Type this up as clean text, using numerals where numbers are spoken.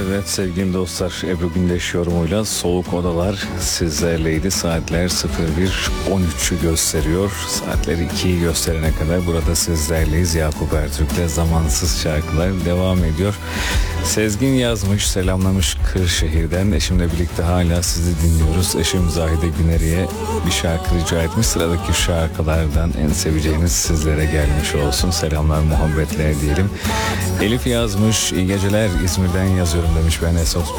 Evet sevgili dostlar, Ebru Gündeş yorumuyla Soğuk Odalar sizlerleydi. Saatler 01.13'ü gösteriyor. Saatleri 2'yi gösterene kadar burada sizlerleyiz. Yakup Ertürk'le Zamansız Şarkılar devam ediyor. Sezgin yazmış, selamlamış Kırşehir'den. Eşimle birlikte hala sizi dinliyoruz. Eşim Zahide Güneri'ye bir şarkı rica etmiş. Sıradaki şarkılardan en seveceğiniz sizlere gelmiş olsun. Selamlar, muhabbetler diyelim. Elif yazmış, iyi geceler, İzmir'den yazıyorum demiş. Ben Esot